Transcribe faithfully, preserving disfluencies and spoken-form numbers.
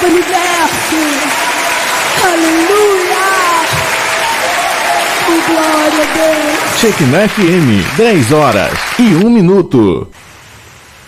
universo. Aleluia. Oh, glória a Deus. Shekinah F M, dez horas e um minuto.